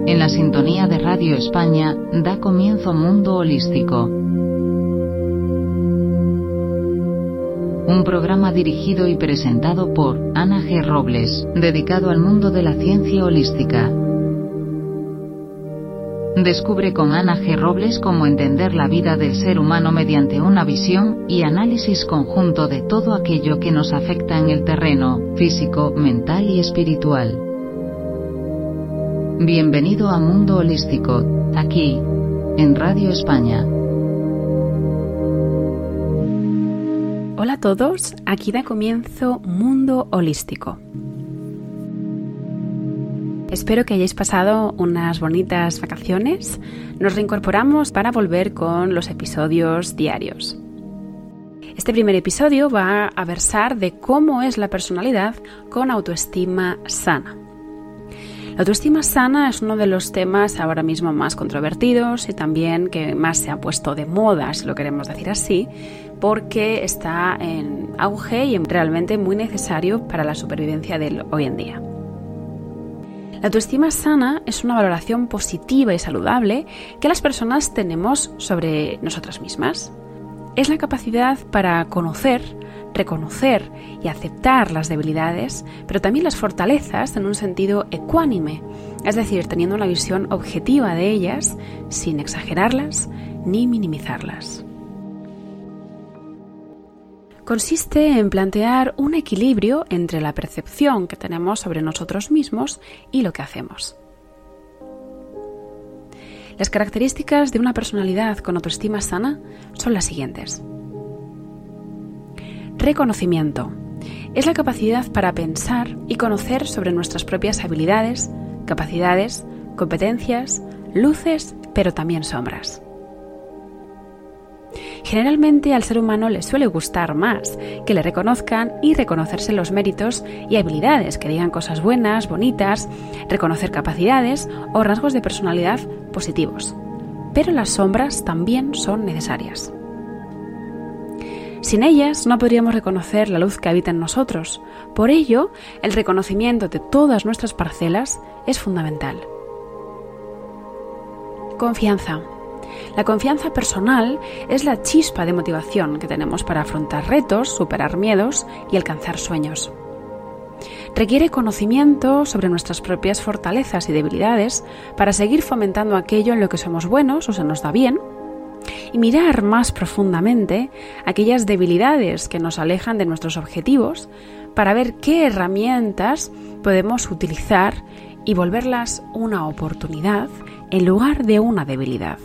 En la sintonía de Radio España, da comienzo Mundo Holístico. Un programa dirigido y presentado por Ana G. Robles, dedicado al mundo de la ciencia holística. Descubre con Ana G. Robles cómo entender la vida del ser humano mediante una visión y análisis conjunto de todo aquello que nos afecta en el terreno físico, mental y espiritual. Bienvenido a Mundo Holístico, aquí, en Radio España. Hola a todos, aquí da comienzo Mundo Holístico. Espero que hayáis pasado unas bonitas vacaciones. Nos reincorporamos para volver con los episodios diarios. Este primer episodio va a versar de cómo es la personalidad con autoestima sana. La autoestima sana es uno de los temas ahora mismo más controvertidos y también que más se ha puesto de moda, si lo queremos decir así, porque está en auge y realmente muy necesario para la supervivencia de hoy en día. La autoestima sana es una valoración positiva y saludable que las personas tenemos sobre nosotras mismas. Es la capacidad para conocer, reconocer y aceptar las debilidades, pero también las fortalezas en un sentido ecuánime, es decir, teniendo una visión objetiva de ellas sin exagerarlas ni minimizarlas. Consiste en plantear un equilibrio entre la percepción que tenemos sobre nosotros mismos y lo que hacemos. Las características de una personalidad con autoestima sana son las siguientes. Reconocimiento. Es la capacidad para pensar y conocer sobre nuestras propias habilidades, capacidades, competencias, luces, pero también sombras. Generalmente al ser humano le suele gustar más que le reconozcan y reconocerse los méritos y habilidades, que digan cosas buenas, bonitas, reconocer capacidades o rasgos de personalidad positivos. Pero las sombras también son necesarias. Sin ellas no podríamos reconocer la luz que habita en nosotros. Por ello, el reconocimiento de todas nuestras parcelas es fundamental. Confianza. La confianza personal es la chispa de motivación que tenemos para afrontar retos, superar miedos y alcanzar sueños. Requiere conocimiento sobre nuestras propias fortalezas y debilidades para seguir fomentando aquello en lo que somos buenos o se nos da bien, y mirar más profundamente aquellas debilidades que nos alejan de nuestros objetivos para ver qué herramientas podemos utilizar y volverlas una oportunidad en lugar de una debilidad.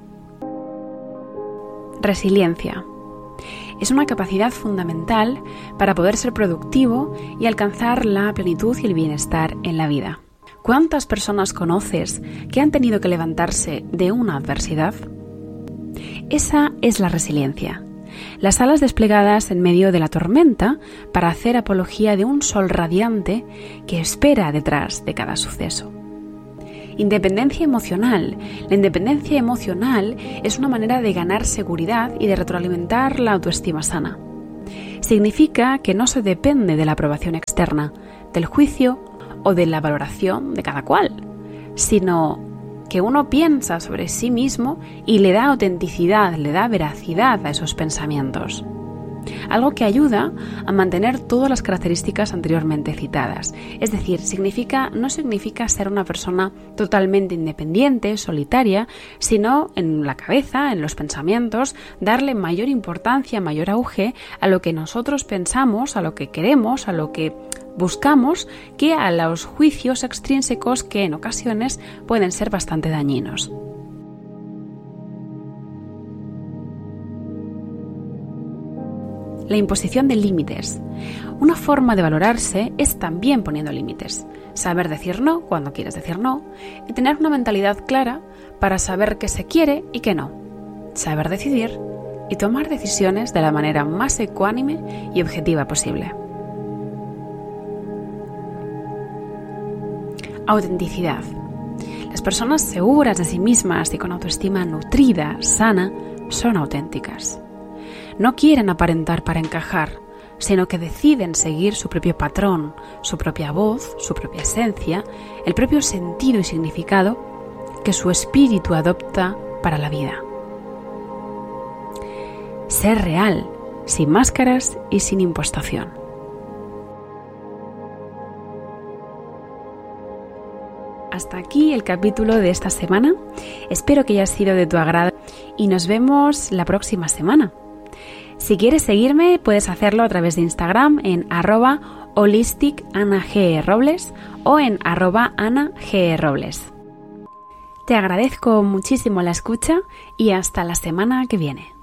Resiliencia. Es una capacidad fundamental para poder ser productivo y alcanzar la plenitud y el bienestar en la vida. ¿Cuántas personas conoces que han tenido que levantarse de una adversidad? Esa es la resiliencia. Las alas desplegadas en medio de la tormenta para hacer apología de un sol radiante que espera detrás de cada suceso. Independencia emocional. La independencia emocional es una manera de ganar seguridad y de retroalimentar la autoestima sana. Significa que no se depende de la aprobación externa, del juicio o de la valoración de cada cual, sino que uno piensa sobre sí mismo y le da autenticidad, le da veracidad a esos pensamientos. Algo que ayuda a mantener todas las características anteriormente citadas. Es decir, no significa ser una persona totalmente independiente, solitaria, sino en la cabeza, en los pensamientos, darle mayor importancia, mayor auge a lo que nosotros pensamos, a lo que queremos, a lo que buscamos, que a los juicios extrínsecos que en ocasiones pueden ser bastante dañinos. La imposición de límites. Una forma de valorarse es también poniendo límites. Saber decir no cuando quieres decir no y tener una mentalidad clara para saber qué se quiere y qué no. Saber decidir y tomar decisiones de la manera más ecuánime y objetiva posible. Autenticidad. Las personas seguras de sí mismas y con autoestima nutrida, sana, son auténticas. No quieren aparentar para encajar, sino que deciden seguir su propio patrón, su propia voz, su propia esencia, el propio sentido y significado que su espíritu adopta para la vida. Ser real, sin máscaras y sin impostación. Hasta aquí el capítulo de esta semana. Espero que haya sido de tu agrado y nos vemos la próxima semana. Si quieres seguirme, puedes hacerlo a través de Instagram en @holisticanagrobles o en @anagrobles. Te agradezco muchísimo la escucha y hasta la semana que viene.